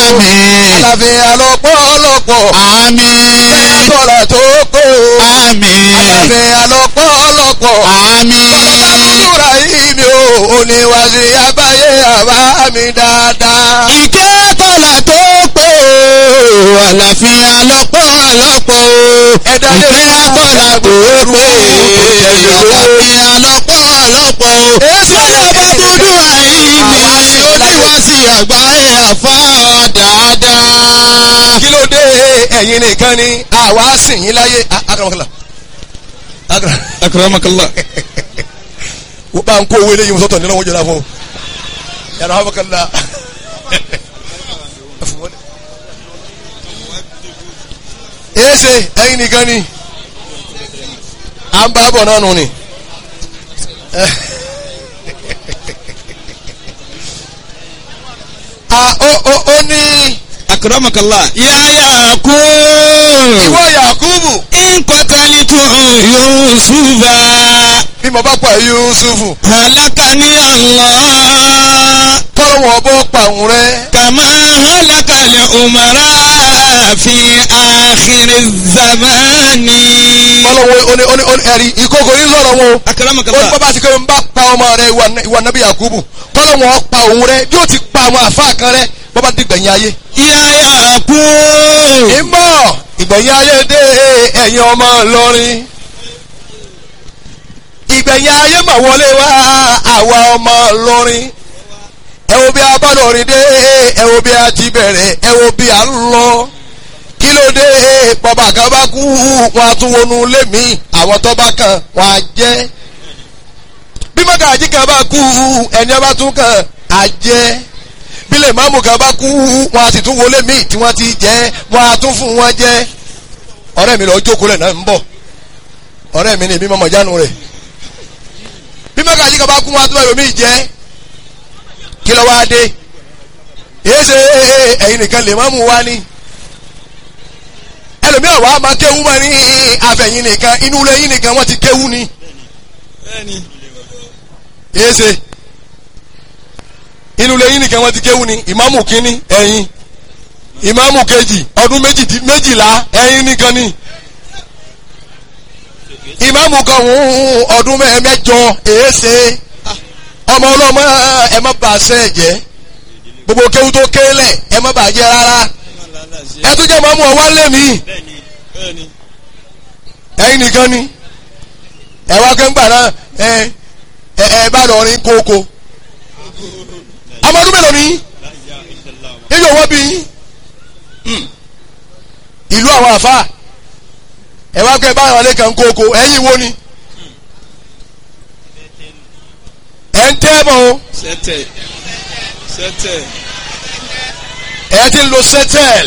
àmín. àlàáfíà lọ́pọ̀lọpọ̀. àmín. tọ́lá tó kó. àmín. àlàáfíà lọ́pọ̀lọpọ̀. àmín. àbúrò yìí mi ò oníwàsí abáyé àbá mi dáadáa. ìkẹ́ tọ́lá tó pé àlàáfíà lọ́pọ̀lọpọ̀ ẹ̀dá lè ìkẹ́ tọ́lá tó pé àlàáfíà lọ́pọ̀lọpọ̀ bọ́lá bá dúdú àìní oníwàsí àgbáyé àfa dáadáa. kí ló dé ẹ̀yin nìkan ni àwa sìn yín láyé akramakallah akramakallah. wọ́n bá ń kó owó eléyìí sọ́tọ̀ nínú wọn jẹ́ra fún un yàrá akramakallah. èsè ẹ̀yin nìkan ni à ń bá bọ̀ náà nù ni. ó ní. akramakallah. yáyà kú. ìwọ Yakubu. nkọ́tàlítù Yusufa. bí mo bá pa Yusufu. halakani Allah. kọ́lọ́wọ́ bọ́ pàrọ̀ rẹ. kàmá halakali umara fi àkìrì zamani. kọ́lọ́wọ́ ó ẹ̀rí ìkókò yín sọ̀rọ̀ wọn o. akramakallah. ó ní bàbá ti kẹ́ ń bá pa ọmọ rẹ ìwà nàbí Yakubu. kọ́lọ́wọ́ pa òun rẹ yóò ti pa àwọn àfa kan rẹ bọ́bá ti gbẹ̀yìn ayé. yáyà kú. ìmọ̀ ìgbẹ̀yìn ayé dé ẹ̀yin ọmọ Ìlọrin. ìgbẹ̀yìn ayé mà wọlé wá àwa ọmọ Ìlọrin. ẹ wo bí a bá lọrin dé ẹ wo bí a ti bẹ̀rẹ̀ ẹ wo bí a ń lọ. kí ló dé bàbá kan bá kú wọn a tún wọnú ilé mi àwọn tó bá kàn wọn á jẹ́. bí mọ́gàjí kan bá kú ẹni ọba tún kàn á jẹ́. bílẹ̀ máàmù kan bá kú wọn a sì tún wọlé mi tí wọ́n ti jẹ́ wọn a tún fún wọn jẹ́. ọ̀rẹ́ mi lọ jókòó lẹ̀ náà ń bọ̀ ọ̀rẹ́ mi ni èmi mọ̀mọ́ jánu rẹ̀. bí mọ́gàjí kan bá kú wọn a tún bá yomi jẹ́. kí ló wá dé èyí ṣe ẹ̀yin nìkan lè máàmù wá ní. ẹlòmíràn wàá máa kéwú mọ́ ní àfẹ̀yìn nìkan inú ilé yín nìkan wọ́n ti kéwú ni. èyí ṣe inú ilé yín nìkan wọ́n ti kéwú ni ìmáàmù kínní ẹ̀yin ìmáàmù kejì ọdún méjìlá ẹ̀yin nìkan ni ìmáàmù kan ọdún mẹ́jọ èyí ṣe ọmọ ọlọ́mọ ẹ má bà ṣe jẹ́ gbogbo kéwú tó kélẹ̀ ẹ má bà jẹ́ rárá ẹ tún jẹ́ mọ́mú ọwọ́ lé mi ẹ̀yin nìkan ni ẹ wá kẹ́ńgbà náà ẹ bá lọ rin kókó ọmọ ọdún mélòó ni yíyọ wọ́n bí yín ìlú àwọn àfa ẹ wá kẹ́ báyọ̀ lẹ́kàn kókó ẹ̀yin wo ni ẹ̀ ń tẹ́ bọ̀ o ẹ̀ ti ń lo sẹ́tẹ̀l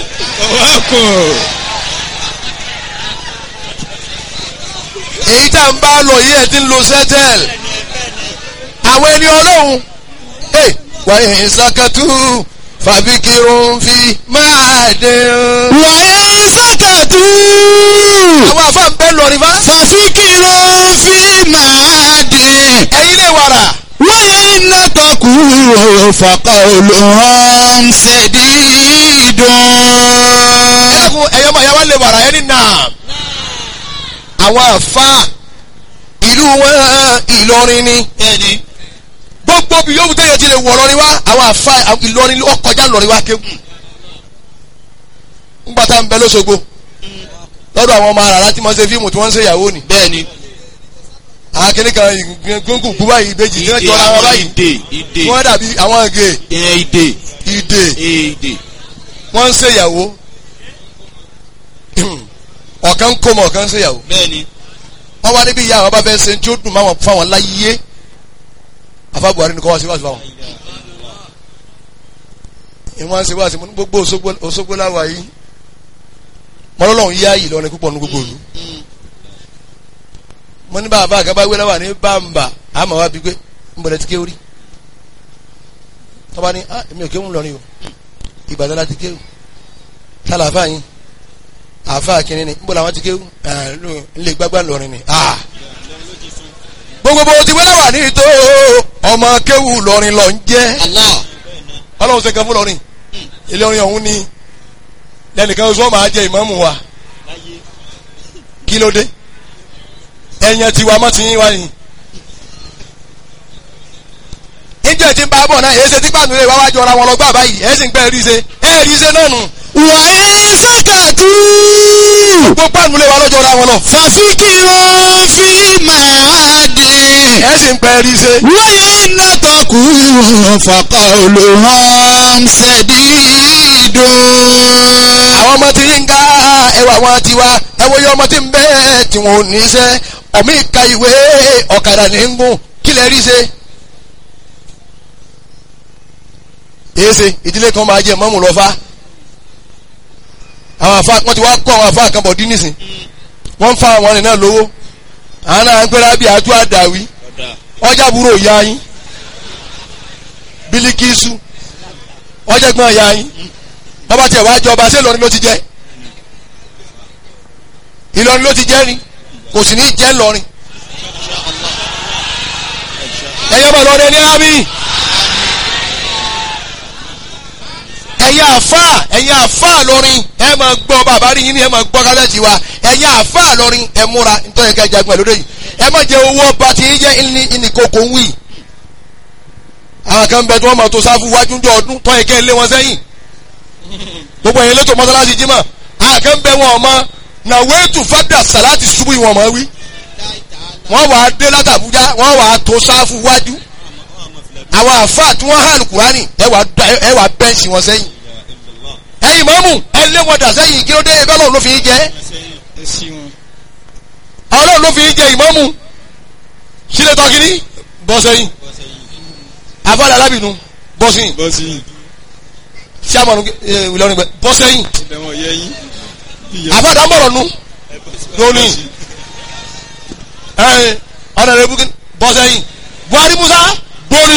èyí tá n bá lọ yìí ẹ̀ ti ń lo sẹ́tẹ̀l àwọn ẹni ọlọ́run wàyí sakatu fàbíkirun fi máa dé. wàyí sakatu. àwọn àfa ń bẹ́ lọ rí fa. fàbíkirun fi máa dé. ẹ̀yin lè wàrà. wáyé iná tọkù fàkà olùhàn ṣèdídùn. ẹ̀kún ẹ̀yọ́ máa yá wá lè wàrà ẹni náà. àwọn àfa ìlú wọn Ìlọrin ni. gbogbo bí yóò tẹ̀yẹ ti lè wọ̀ lọ́rin wá àwọn àfa Ìlọrin ó kọjá lọ́rin wá kéwù. ńgbà tá à ń bẹ lóṣogbo lọ́dọ̀ àwọn ọmọ àràrá tí wọ́n ṣe fíìmù tí wọ́n ń ṣe ìyàwó ni. bẹ́ẹ̀ni. akíní kan gbóngùn kú báyìí ìbejì tí wọ́n jọra wọn báyìí. wọ́n dàbí àwọn ìgè. ìdè. wọ́n ń ṣe ìyàwó. ọ̀kan ń kó mọ̀ ọ̀kan ń ṣe ìyàwó. bẹ́ẹ̀ni. wọ́n wá níbi ìyá àwọn bá fẹ́ ṣe tí ó dùn máwọn fáwọn láyé. afa Buhari nìkan wá sí wáṣí fáwọn. ìwọ́n ṣe wáṣí mo ní gbogbo Òṣogbo láwa yìí. mọ́lọ́lọ́hún yá yìí lọ́rin púpọ̀ ní gbogbo òlu. mo ní bàbá àgàbà wé láwà ní bàmbà àmọ́ wá bí gbé ń bọ̀dẹ̀ ti kéwù rí. tọ́ba ní èmi ò kéwù lọ́rin o Ìbàdàn láti kéwù. sálà àfáà yín àfáà kìnínní ni ń bọ̀ làwọn ti kéwù ńlẹ̀ gbágbá lọ́rin ni. gbogbo bó ti wé láwà ní ìtò ọmọ kéwù lọ́rin lọ ń jẹ́. ọlọ́run ṣe kan fún lọ́rin Ìlọrin ọ̀hún ni lẹ́nìkan oṣù máa jẹ ìmáàmù wa kí ló dé ẹ̀yàn tiwa mọ́ ti yín wá ni. ìjọ tí ń bá bọ̀ náà èyí ṣe tí pàánù lè wá wájú ọ̀ra wọn lọ gbà báyìí ẹ̀ sì ń pẹ́ rí ṣe náà nù. wàyí sàkàtú. gbogbo pàánù lè wá lọ́jọ́ ọ̀ra wọn lọ. fàfikìrún fílímà dì. ẹ̀ sì ń pẹ́ rí ṣe. wáyé nàtọ̀kù fàkà olùhàn ṣẹ̀dídùn. àwọn ọmọ tí ń ga ẹwà wọn ti wá ẹwọ yẹ ọmọ tí ń bẹ tí wọn ò ní iṣẹ́ ọmọ ìka ìwé ọ̀kadà ní ń gùn kí lè rí ṣe. èsè ìdílé kan máa jẹ mọ́mù lọ́fà àwọn àfa wọn ti wá kọ́ àwọn àfa kan bọ̀ dín nísìn wọ́n ń fa àwọn ọ̀rìn náà lówó àwọn náà ń pẹ́rẹ́ bí àjọ àdàwí ọjà búrò ya yín bílíkìsù ọjà gbọ́n ya yín bàbá tiẹ̀ wá jọba ṣé Ìlọrin ló ti jẹ́ Ìlọrin ló ti jẹ́ ni kò sì ní jẹ́ Ìlọrin ẹ̀yọ́ bọ̀ lọ́dẹ ní àmì. ẹ̀yin àfáà lọ́rin ẹ máa gbọ́ bàbá rí yín ni ẹ máa gbọ́ kálẹ̀jì wa ẹ̀yin àfáà lọ́rin ẹ múra nítorí ká jagun lóde yìí ẹ má jẹ owó ọba tí yín jẹ́ ìnìkókò ń wì. àwọn kan bẹ tí wọ́n máa tó sáfù wájú jọ ọdún tọ́ ẹ̀kẹ́ lé wọn sẹ́yìn gbogbo ẹ̀yin lẹ́tọ̀ mọ́sálásí jímọ̀ àwọn kan bẹ wọn ọmọ nàwéètù fàdà sàláàtì ṣubú ìwọ̀n mọ́ wí wọ́n wàá dé látàbújá wọ́n wàá tó sáfù wájú àwọn àfáà tí wọ́n hàn kúránì ẹ wàá bẹ́ǹsì wọn sẹ́yìn ẹ̀yin mọ́mù ẹ lé wọn dà sẹ́yìn kí ló dé ẹgbẹ́ ọlọ́run ló fi ń jẹ́ ọlọ́run ló fi ń jẹ ìmọ́mù sílẹ̀ tọ́kìní bọ́ sẹ́yìn àfáàlà alábìnú bọ́ sẹ́yìn sàmọ̀nù Ìlọrin gbẹ bọ́ sẹ́yìn àfáàlà mọ̀rọ̀ nu lónìí ọ̀nà rẹ̀ bukín bọ́ sẹ́yìn Buhari Musa borí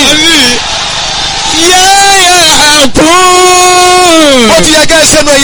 yẹ́yẹ́ kú. ó ti yẹ kẹ́ ẹ sẹ́nu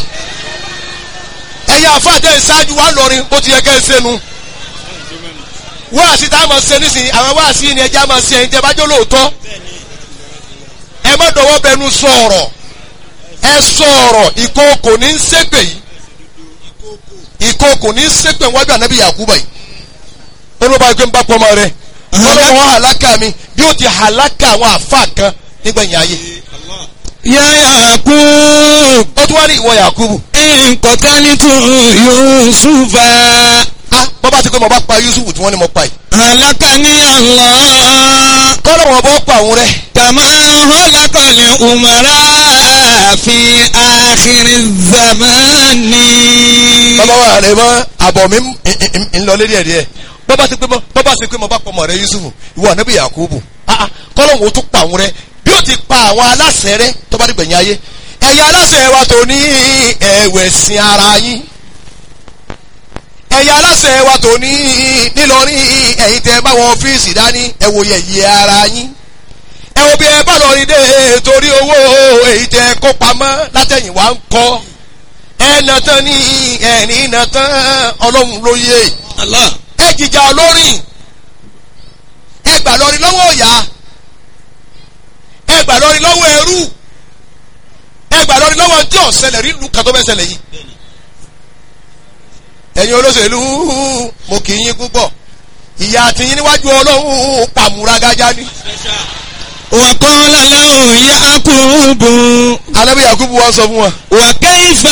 ẹ̀yà àfáà tẹ̀ ẹ ṣáájú wa lọ́rin ó ti yẹ kẹ́ ẹ sẹ́nu wáàsí tá a máa ṣe nísìnyí àwọn wáàsí ni ẹja máa ṣe ẹ̀yin tẹ́ bá jọ lóòótọ́ ẹ má dọ̀wọ́ bẹnu sọ̀rọ̀ ẹ sọ̀rọ̀ ìkookò ní ṣépè yìí ìkookò ní ṣépè wájú ànábì Yakuba yìí ó ló bá gbé ń bá pọ́ ọmọ rẹ̀ ọlọ́wọ́ halaka mi bí ó ti halaka àwọn àfa kan nígbẹ̀yìn ayé. yáyà kú. ó tún wá ní ìwọ Yakubu. nkọ̀tálítù Yusufa. bọ́bá ti pé mo bá pa Yusufu tí wọ́n ní mo pa yìí. halaka ní Allah. kọ́lọ̀ wọn bọ́ pa òun rẹ̀. kàmá halakọ̀lẹ̀ umara fi akhiri zamani. bàbá wa rẹ̀ mọ́ àbọ̀ mi ń lọ lérí ẹ̀rí ẹ̀ bọ́bá ṣe pé mo bá pọ̀ mọ̀ rẹ Yusufu ìwọ ànábì Yakubu kọ́lọ́hún ó tún pa àwọn rẹ bí ó ti pa àwọn aláṣẹ rẹ tó bá dìgbẹ̀yìn ayé ẹ̀yin aláṣẹ wa tó ní ẹ̀wẹ̀sìn ara yín ẹ̀yin aláṣẹ wa tó ní nílọrin ẹ̀yin tẹ́ bá wọn ọ́fíìsì dání ẹ̀wòye yẹ ara yín ẹ̀wò bí ẹ bá lọ rí dé torí owó èyí tẹ́ kó pamọ́ látẹ̀yìn wá ń kọ́ ẹ̀ nàtán ní ẹ̀ní nàtán ọlọ́run ló yé Allah. ẹ jìjà olórin ẹ gbà lọrin lọ́wọ́ ọ̀yà ẹ gbà lọrin lọ́wọ́ ẹrú ẹ gbà lọrin lọ́wọ́ tí ọ̀sẹ̀lẹ̀ rí lu kàtó bẹ́ẹ̀ ṣẹlẹ̀ yìí. ẹ̀yin olóṣèlú mo kì í yín púpọ̀ ìyá àtìyín níwájú ọlọ́run pàmùrágájá ni. wa qala lahu Yakubu. alábí Yakubu wá sọ fún wa. wa kayfa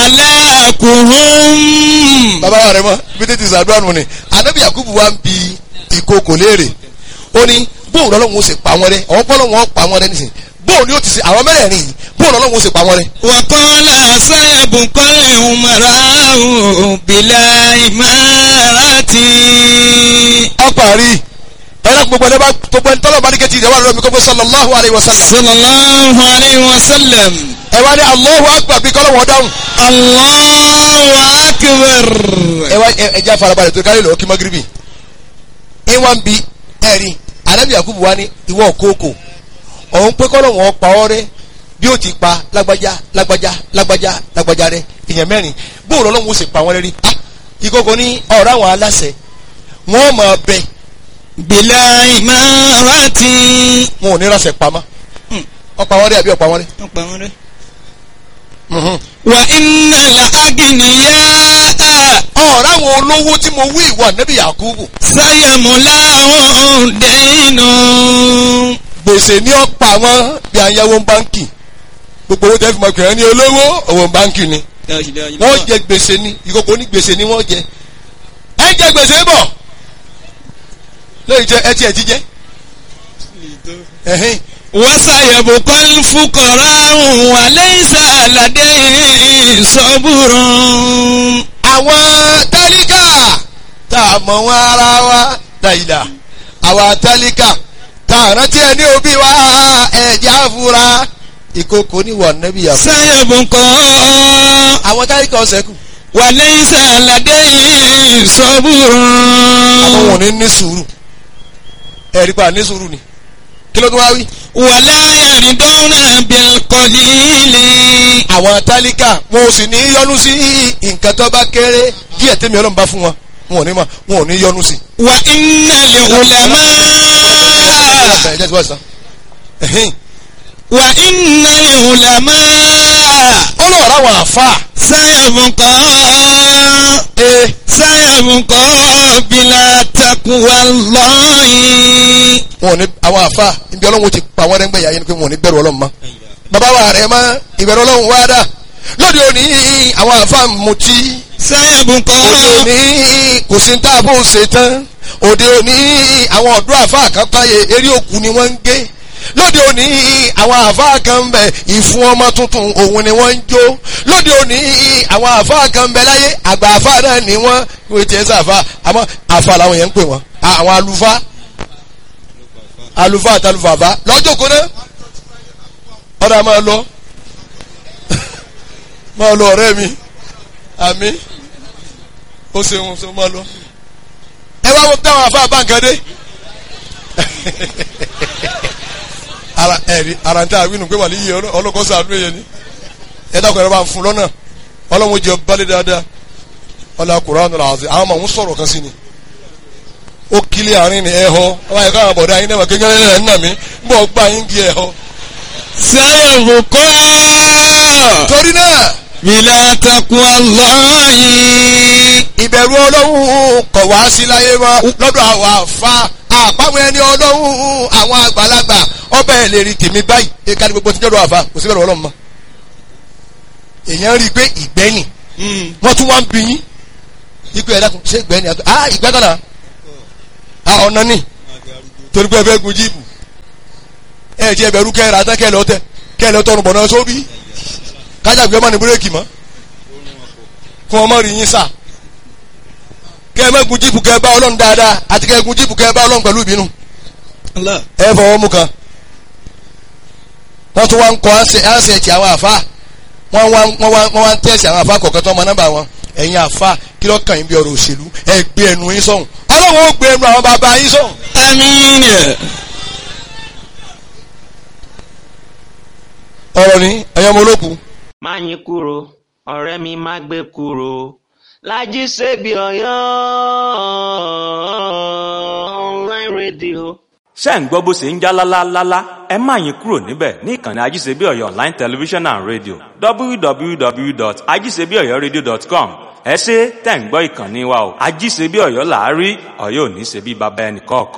halakuhum. bàbá rẹ mọ bí tètè sàdúrà nù ni alábí Yakubu wá ń bi ìkookò léèrè ó ní bóun lọ́lọ́run ó sì pa wọn rẹ àwọn pọ́lọ́run ó pa wọn rẹ nísìnyí bóun ni ó ti ṣe àwọn mẹ́rẹ̀ẹ̀rin yìí bóun lọ́lọ́run ó sì pa wọn rẹ. wa qala sayabqal umara'u bila imarati. ọparí ẹ̀rọ gbogbo ẹni bá gbogbo ẹni tọ́lọ̀ bá ní kẹ́tì ìdẹ́wà lọ́wọ́ mi kó gbé sallallahu alayhi wa sallam. sallallahu alayhi wa sallam. ẹ wá ní Allahu akbar bí kọ́lọ̀ wọn dáhùn. Allahu akbar. ẹ wá ẹ jẹ́ àfarabalẹ̀ tó kárí lọ́wọ́ kí magiribi. ẹ wá ń bi ẹ̀rí Ànábì Yakubu wá ní ìwọ kókò òun pé kọ́lọ̀ wọn pa ọ́ rẹ́ bí ó ti pa lágbájá rẹ èèyàn mẹ́rin bóun lọ́lọ́run ó sì pa wọ́n rẹ́ rí. ìkókò ní ọ̀rọ̀ àwọn aláṣẹ wọ́n máa bẹ bila imarati. wọn ò ní ránṣẹ́ pamọ́ ọ̀pá wọn rẹ àbí ọ̀pá wọn rẹ. ọ̀pá wọn rẹ. Wa innal agniyaa. ọ̀rọ̀ àwọn olówó tí mo wí ìwà nẹ́bí Yakubu. Sayamulahum daynun. gbèsè ní ọ̀pá wọn bí ayáwó báńkì gbogbo owó tẹ́ fi mọ̀ kìrẹ́ ní olówó owó báńkì ni wọ́n jẹ gbèsè ní ìkókó ní gbèsè ní wọ́n jẹ ẹ jẹ gbèsè bọ̀ lóyún jẹ ẹ tiẹ̀ ti jẹ. Wasayabqal fuqara'u wa laysa ladayhim sabrun. àwọn tálíkà tá a mọ̀ wọn ara wa dàìdà àwọn tálíkà tá a rántí ẹni òbí wa ẹ̀já fura ìkókó ní wà nẹ́bí Yakubu. Sayabqa. àwọn tálíkà ọ̀sẹ̀kù. Wa laysa ladayhim sabrun. àwọn wọn ní sùúrù ẹ̀rí pa ní sùúrù ni kí ló tó wá wí. Wala yariduna bil qalili. àwọn tálíkà wọn ò sì ní yọnu sí nǹkan tó bá kéré díẹ̀ tẹ́mi Ọlọ́run bá fún wọn wọn ò ní yọnu sí. Wa innal ulama. Wa innal ulama. ó lọ rà wọn àfa. Sayabqa. Sayabqa bila taqwallahi. wọn ò ní àwọn àfa ibi Ọlọ́run ti pa wọ́n rẹ́gbẹ̀ẹ́ yà yẹn ni pé wọn ò ní bẹ̀rù Ọlọ́run mọ́. bàbá wa rẹ̀ mọ́ ìbẹ̀rù Ọlọ́run wá dà lóde òní àwọn àfa mutí. Sayabqa. òde òní kò sí ní táàbù ṣe tán òde òní àwọn ọ̀dọ́ àfa àkàtàyè eré òkú ni wọ́n ń gé lóde òní àwọn àfa kan bẹ ìfún ọmọ tuntun òun ni wọ́n ń jó lóde òní àwọn àfa kan bẹ láyé àgbà àfa náà ni wọ́n wọ́n ti ẹ̀ sàfà àmọ́ àfa làwọn yẹn ń pè wọ́n àwọn àlùfáà àtàlùfàfà lọ́jọ́ kó náà ọ̀dà máa lọ ọ̀rẹ́ mi àmì ó ṣeun ṣe máa lọ ẹ wá wọ́n táwọn àfa báńkàdé ara ń tẹ́ àwínú pé wà ní iye ọlọ́kọ́ sàánú èyẹ ni ẹ dákọ̀ ẹ̀rọ bá ń fún lọ́nà ọlọ́run jẹ balẹ̀ dáadáa ọlá Kùránì àti àwọn ọmọ òun sọ̀rọ̀ kan sí ni ó kílé àárín ni ẹ̀họ́ ọba ẹ̀ka àwọn bọ̀dá yín náà kékeré ẹ̀ ń nà mí ń bọ̀ gbà yín di ẹ̀họ́. Sayabqa. torí náà. bila taqwallahi. ìbẹ̀rù Ọlọ́run kọ̀ wá sí láyé mọ́ lọ́dọ̀ àwọn àfa àpamọ́ ẹni Ọlọ́run àwọn àgbàlagbà ọbẹ̀ ẹ̀ lè rí tèmi báyìí ẹ̀ka ní gbogbo tí jọ́dọ̀ àfa kò sí bẹ̀rù Ọlọ́run mọ́. èèyàn rí i pé ìgbẹ́ni wọ́n tún wá ń bí yín ikú ẹ̀dá kò ṣe ìgbẹ́ni ìgbẹ́ kan náà ọ̀nà ni torí pé ẹ fẹ́ gun jíìpù ẹ jẹ́ ẹbẹ̀rú kẹ́ra tán kẹ́lẹ́ tọrùn bọ̀ náà sóbì kájàgbé ọmọ ní búrẹ́kì mọ́ fún ọmọ rí yín sà kẹ́ ẹ mẹ́gun jíìpù kẹ́ ẹ bá Ọlọ́run dáadáa àti kẹ́ ẹ gun jíìpù kẹ́ ẹ bá Ọlọ́run pẹ̀lú ìbínú ẹ fọwọ́ mú kan wọ́n tún wá ń kọ́ ánṣẹ́ẹ̀tì àwọn àfa wọ́n wá ń tẹ̀sí àwọn àfa kọ̀ọ̀kan tó ọmọ nọ́mbà wọn ẹ̀yin àfa kí ló kàn yín bí ọ̀rọ̀ òṣèlú ẹ gbé ẹnu yín sọ̀hún Ọlọ́run ó gbé ẹnu àwọn bàbá yín sọ̀hún. Àmín. ọ̀rọ̀ ni ẹ̀yọ́ ọmọ olókùn. má yín kúrò ọ̀rẹ́ mi má gbé kúrò Lájí Ṣebí Ọ̀yọ́ online radio. ṣé ń gbọ́ bó ṣe ń já lálálálá ẹ má yín kúrò níbẹ̀ ní ìkànnì Ajíṣebí Ọ̀yọ́ online television and radio www.ajisebiọyọradio.com ẹ ṣé tẹ̀ ń gbọ́ ìkànnì wa o Ajíṣebí Ọ̀yọ́ làárí Ọ̀yọ́ ò ní ṣe bí baba ẹnì kọ̀ọ̀kan.